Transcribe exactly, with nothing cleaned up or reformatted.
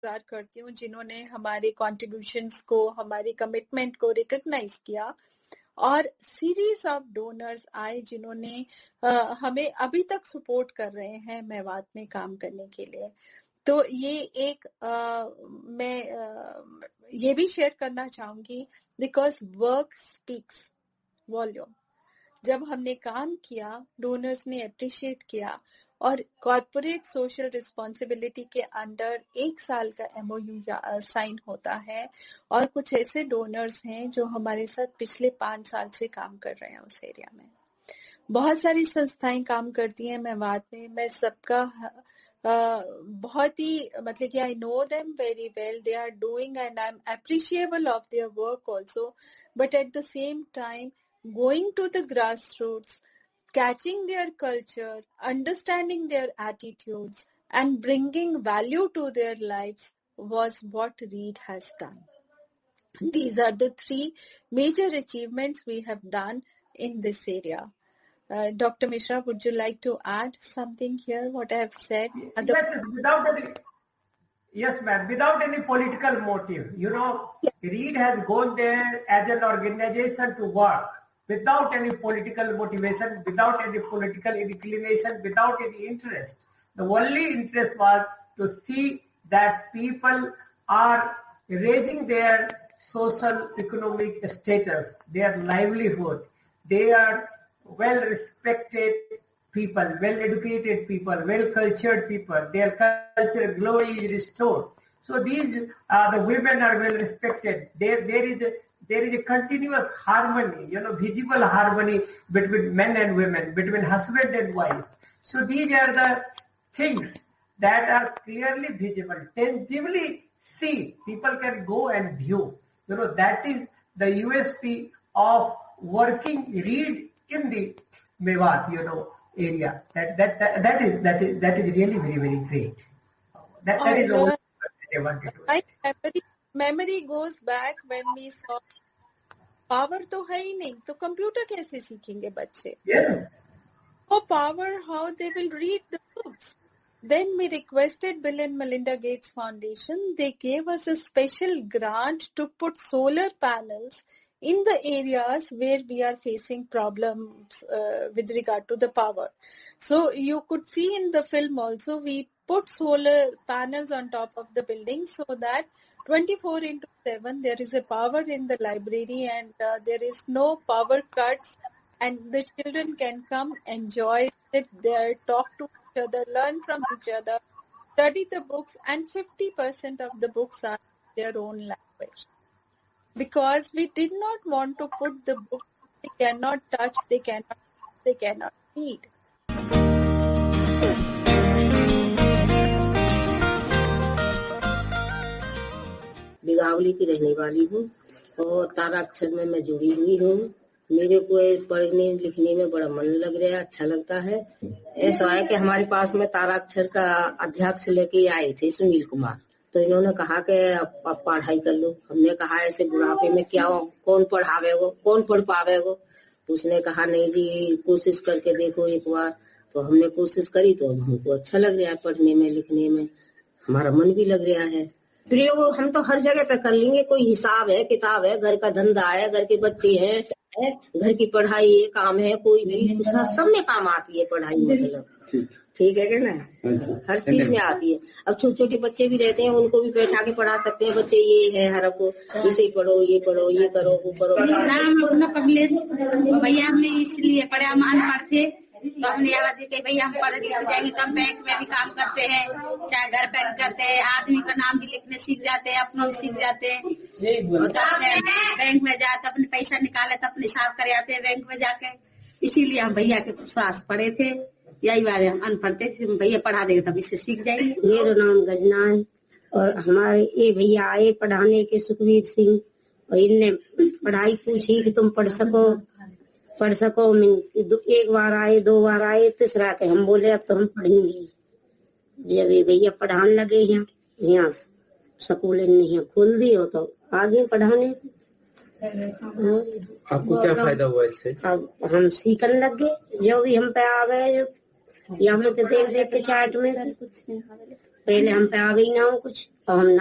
शुक्रगुजार करती हूँ जिन्होंने हमारे कॉन्ट्रीब्यूशंस को, हमारी कमिटमेंट को रिकॉग्नाइज किया, और सीरीज ऑफ डोनर्स आए जिन्होंने uh, हमें अभी तक सपोर्ट कर रहे हैं मेवात में काम करने के लिए। तो ये एक uh, मैं uh, ये भी शेयर करना चाहूंगी, बिकॉज वर्क स्पीक्स वॉल्यूम। जब हमने काम किया, डोनर्स ने अप्रिशिएट किया, और कॉर्पोरेट सोशल रिस्पॉन्सिबिलिटी के अंडर एक साल का एमओयू साइन होता है, और कुछ ऐसे डोनर्स हैं जो हमारे साथ पिछले पांच साल से काम कर रहे हैं उस एरिया में। बहुत सारी संस्थाएं काम करती हैं मेवात में, मैं सबका uh, बहुत ही मतलब कि I know them very well, they are doing and I am appreciable of their work also, but at the same time going to the grassroots, catching their culture, understanding their attitudes, and bringing value to their lives was what READ has done. These are the three major achievements we have done in this area. Uh, Doctor Mishra, would you like to add something here, what I have said? Other- yes, without any, yes, ma'am, without any political motive. You know, yes. READ has gone there as an organization to work, without any political motivation, without any political inclination, without any interest. The only interest was to see that people are raising their social economic status, their livelihood. They are well respected people, well educated people, well cultured people. Their culture globally is restored. So these uh, the women are well respected. There there is a There is a continuous harmony, you know, visible harmony between men and women, between husband and wife. So these are the things that are clearly visible, tangibly seen. People can go and view. You know, that is the U S P of working READ in the Mewat, you know, area. That that that, that is that is that is really very very great. That, that oh, is all I wanted to say. Memory, memory goes back when we saw power तो है ही नहीं, तो computer कैसे सीखेंगे बच्चे? Yes. Oh, power, how they will read the books. Then we requested Bill and Melinda Gates Foundation. They gave us a special grant to put solar panels in the areas where we are facing problems uh, with regard to the power. So you could see in the film also, we put solar panels on top of the building so that twenty-four into seven there is a power in the library, and uh, there is no power cuts, and the children can come, enjoy, sit there, talk to each other, learn from each other, study the books, and fifty percent of the books are their own language. Because we did not want to put the book they cannot touch, they cannot, they cannot read. बिगावली की रहने वाली हूँ और ताराक्षर में मैं जुड़ी हुई हूँ। मेरे को पढ़ने लिखने में बड़ा मन लग रहा है, अच्छा लगता है। ऐसा है कि हमारे पास में ताराक्षर का अध्यक्ष लेके आए थे सुनील कुमार, तो इन्होंने कहा कि आप पढ़ाई कर लो। हमने कहा ऐसे बुढ़ापे में क्या कौन पढ़ावेगो, कौन पढ़ पावेगो? उसने कहा नहीं जी कोशिश करके देखो एक बार। तो हमने कोशिश करी तो हमको अच्छा लग रहा है, पढ़ने में लिखने में हमारा मन भी लग रहा है। प्रयोग हम तो हर जगह पे कर लेंगे, कोई हिसाब है, किताब है, घर का धंधा है, घर के बच्चे हैं, है, घर की पढ़ाई है, काम है, कोई भी सब में काम आती है पढ़ाई। मतलब ठीक है क्या ना, हर चीज में आती है। अब छोटे छोटे बच्चे भी रहते हैं, उनको भी बैठा के पढ़ा सकते हैं। बच्चे ये है हर को इसे पढ़ो, ये पढ़ो, ये करो, वो करो। नाम अपना कमलेश भैया, हमने इसलिए पढ़े, हम अनपढ़ थे तो हमने आवाज दी कि भैया हम पढ़ लिख जाएंगे तो हम बैंक में भी काम करते हैं, चाहे घर पे करते हैं, आदमी का नाम भी लिखने सीख जाते हैं, अपना भी सीख जाते हैं। तो अपने बैंक में जाते अपने पैसा निकाले तो अपने हिसाब कर आते हैं बैंक में जाके। इसीलिए हम भैया के सास पढ़े थे, यही बात हम अनपढ़ थे, भैया पढ़ा देंगे तब इससे सीख जाएंगे। मेरा नाम गजना है और हमारे ये भैया आए पढ़ाने के सुखवीर सिंह, और इनने पढ़ाई पूछी कि तुम पढ़ सको पढ़ सको। एक बार आए, दो बार आए, तीसरा के हम बोले अब तो हम पढ़ेंगे। जब ये भैया पढ़ाने लगे यहाँ यहाँ स्कूल यहाँ खोल दी हो तो आगे पढ़ाने। आपको क्या फायदा हुआ इससे? अब हम सीखने लग गए, जो भी हम पे आ गए, यहाँ पे देख देख के चार्ट में पहले हम पे आ गई ना हो कुछ, तो हम